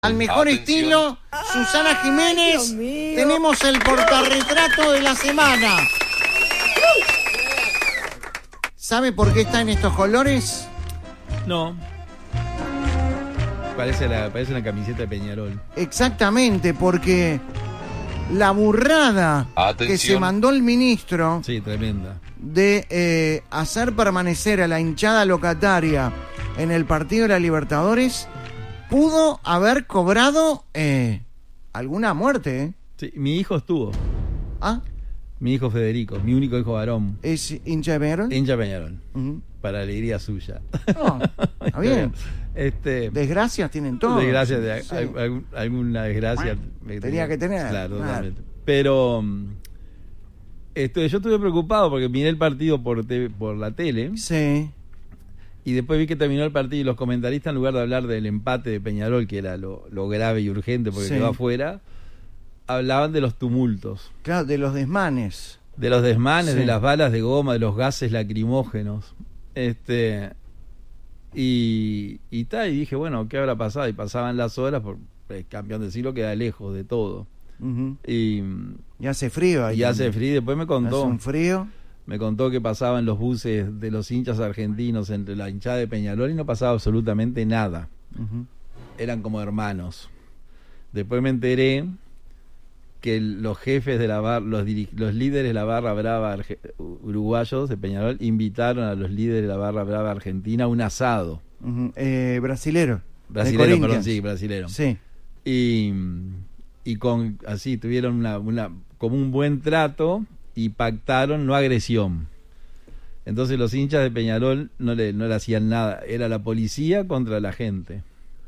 Al mejor estilo, Susana Jiménez, tenemos el portarretrato de la semana. ¿Sabe por qué está en estos colores? No. Parece una camiseta de Peñarol. Exactamente, porque la burrada que se mandó el ministro, sí, tremenda, de hacer permanecer a la hinchada locataria en el partido de la Libertadores, pudo haber cobrado alguna muerte, ¿eh? Sí, mi hijo estuvo. ¿Ah? Mi hijo Federico, mi único hijo varón. ¿Es hincha de Peñarol? Hincha de Peñarol. Uh-huh. Para alegría suya. Oh, está bien. Desgracias tienen todos. Desgracias, sí. Alguna desgracia. Tenía que tener. Claro, totalmente. Pero yo estuve preocupado porque miré el partido por la tele. Sí. Y después vi que terminó el partido y los comentaristas, en lugar de hablar del empate de Peñarol, que era lo grave y urgente porque quedó afuera, hablaban de los tumultos. Claro, de los desmanes. De los desmanes, de las balas de goma, de los gases lacrimógenos. Y dije, bueno, ¿qué habrá pasado? Y pasaban las horas, por el campeón del siglo queda lejos de todo. Uh-huh. Y hace frío ahí. Y hace frío, después me contó. ¿Hace un frío? Me contó que pasaban los buses de los hinchas argentinos entre la hinchada de Peñarol y no pasaba absolutamente nada. Uh-huh. Eran como hermanos. Después me enteré que los jefes de la barra, los líderes de la barra brava uruguayos de Peñarol invitaron a los líderes de la barra brava argentina a un asado. Uh-huh. Brasilero, perdón, sí, brasilero. Sí. Y así tuvieron como un buen trato y pactaron no agresión. Entonces los hinchas de Peñarol no le hacían nada, era la policía contra la gente.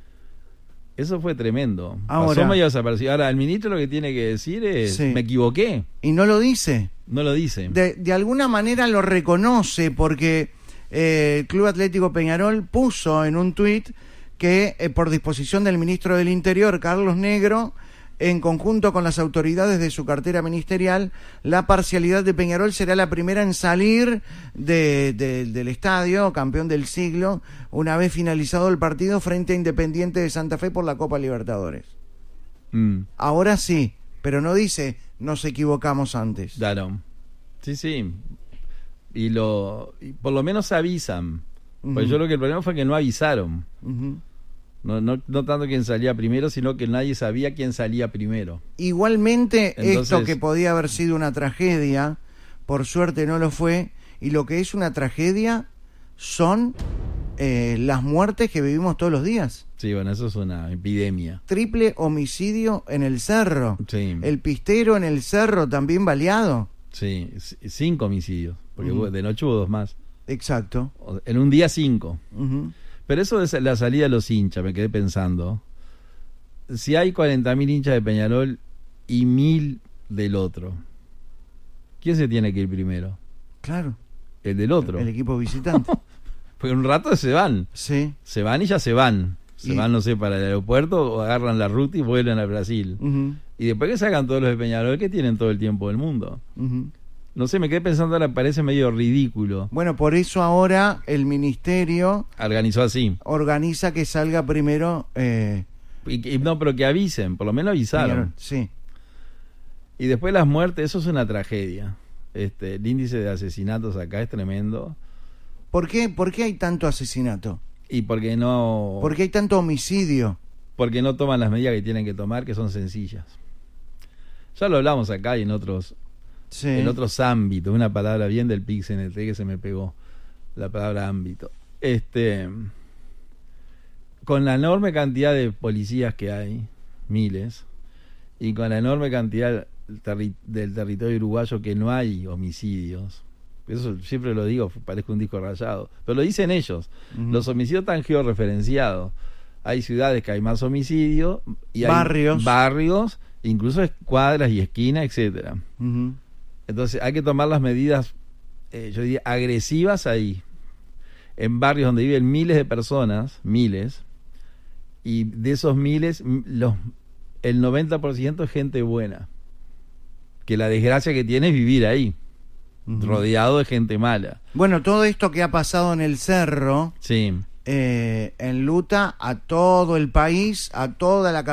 Eso fue tremendo. Pasó medio desaparecido. Ahora el ministro lo que tiene que decir es me equivoqué. Y no lo dice. No lo dice. De alguna manera lo reconoce porque el Club Atlético Peñarol puso en un tuit que por disposición del ministro del Interior, Carlos Negro, en conjunto con las autoridades de su cartera ministerial, la parcialidad de Peñarol será la primera en salir del estadio, campeón del siglo, una vez finalizado el partido frente a Independiente de Santa Fe por la Copa Libertadores. Ahora sí, pero no dice nos equivocamos antes. Claro. Sí. Y por lo menos avisan. Uh-huh. Pues yo creo que el problema fue que no avisaron. Uh-huh. No tanto quién salía primero, sino que nadie sabía quién salía primero. Igualmente, esto que podía haber sido una tragedia, por suerte no lo fue, y lo que es una tragedia son las muertes que vivimos todos los días. Sí, bueno, eso es una epidemia. Triple homicidio en el Cerro. Sí. El pistero en el Cerro también baleado. Sí, 5 homicidios, porque de noche hubo 2 más. Exacto. En un día 5. Uh-huh. Pero eso de la salida de los hinchas, me quedé pensando. Si hay 40.000 hinchas de Peñarol y 1.000 del otro, ¿quién se tiene que ir primero? Claro. El del otro. El equipo visitante. Porque un rato se van. Sí. Se van y ya se van. Se van, no sé, para el aeropuerto o agarran la ruta y vuelven a Brasil. Uh-huh. Y después que sacan todos los de Peñarol, que tienen todo el tiempo del mundo. Uh-huh. No sé, me quedé pensando, ahora parece medio ridículo. Bueno, por eso ahora el ministerio organiza que salga primero no, pero que avisen, por lo menos avisaron. Sí. Y después las muertes, eso es una tragedia. El índice de asesinatos acá es tremendo. ¿Por qué hay tanto asesinato? Y porque no... ¿Por qué hay tanto homicidio? Porque no toman las medidas que tienen que tomar, que son sencillas. Ya lo hablamos acá y en otros ámbitos, una palabra bien del PIX-NT que se me pegó, la palabra ámbito. Con la enorme cantidad de policías que hay, miles, y con la enorme cantidad del territorio uruguayo que no hay homicidios, eso siempre lo digo, parezco un disco rayado, pero lo dicen ellos. Uh-huh. Los homicidios están georreferenciados. Hay ciudades que hay más homicidios y hay barrios, incluso cuadras y esquinas, etcétera. Uh-huh. Entonces hay que tomar las medidas, yo diría, agresivas ahí, en barrios donde viven miles de personas, y de esos miles, el 90% es gente buena, que la desgracia que tiene es vivir ahí, rodeado de gente mala. Bueno, todo esto que ha pasado en el Cerro, enluta a todo el país, a toda la